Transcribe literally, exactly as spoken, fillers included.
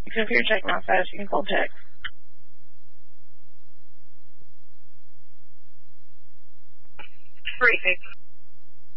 So if your check not fast, you can call text. Three six.